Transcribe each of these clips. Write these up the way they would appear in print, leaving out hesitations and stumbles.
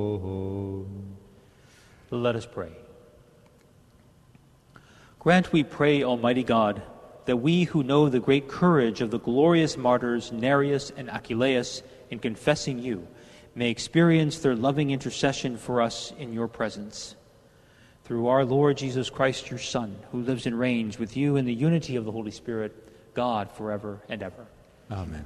Let us pray. Grant, we pray, Almighty God, that we who know the great courage of the glorious martyrs Nereus and Achilles in confessing you may experience their loving intercession for us in your presence. Through our Lord Jesus Christ, your Son, who lives and reigns with you in the unity of the Holy Spirit, God, forever and ever. Amen.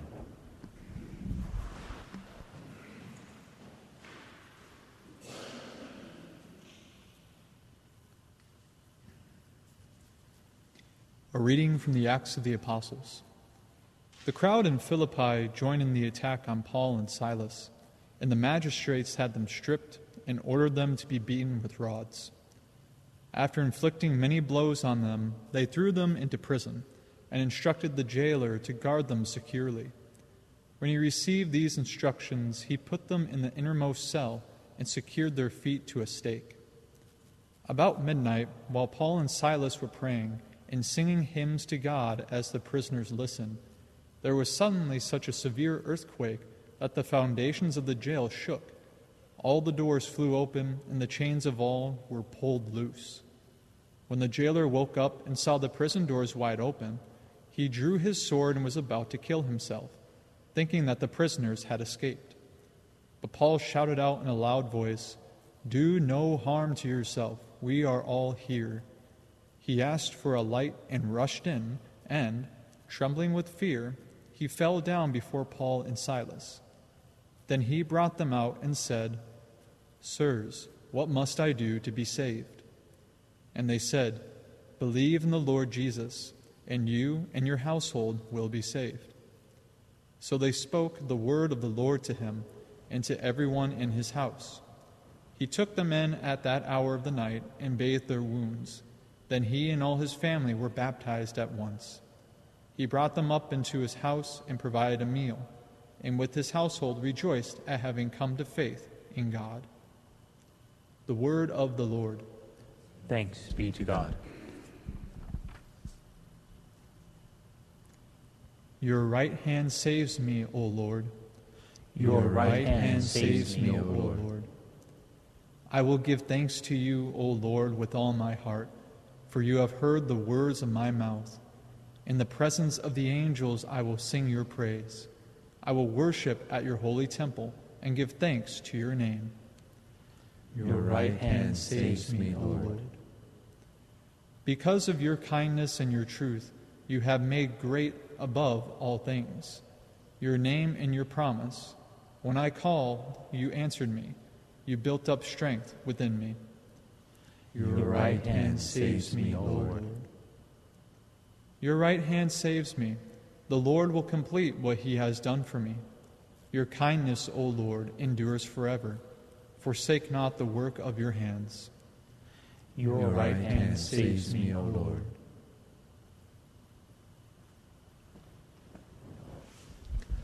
A reading from the Acts of the Apostles. The crowd in Philippi joined in the attack on Paul and Silas, and the magistrates had them stripped and ordered them to be beaten with rods. After inflicting many blows on them, they threw them into prison and instructed the jailer to guard them securely. When he received these instructions, he put them in the innermost cell and secured their feet to a stake. About midnight, while Paul and Silas were praying and singing hymns to God as the prisoners listened, there was suddenly such a severe earthquake that the foundations of the jail shook. All the doors flew open, and the chains of all were pulled loose. When the jailer woke up and saw the prison doors wide open, he drew his sword and was about to kill himself, thinking that the prisoners had escaped. But Paul shouted out in a loud voice, "Do no harm to yourself. We are all here." He asked for a light and rushed in, and, trembling with fear, he fell down before Paul and Silas. Then he brought them out and said, "Sirs, what must I do to be saved?" And they said, "Believe in the Lord Jesus, and you and your household will be saved." So they spoke the word of the Lord to him and to everyone in his house. He took them in at that hour of the night and bathed their wounds. Then he and all his family were baptized at once. He brought them up into his house and provided a meal, and with his household rejoiced at having come to faith in God. The word of the Lord. Thanks be to God. Your right hand saves me, O Lord. Your right hand saves me, O O Lord. I will give thanks to you, O Lord, with all my heart, for you have heard the words of my mouth. In the presence of the angels I will sing your praise. I will worship at your holy temple and give thanks to your name. Your right hand saves me, O Lord. Because of your kindness and your truth, you have made great above all things your name and your promise. When I called, you answered me. You built up strength within me. Your right hand saves me, O Lord. Your right hand saves me. The Lord will complete what he has done for me. Your kindness, O Lord, endures forever. Forsake not the work of your hands. Your right hand saves me, O Lord.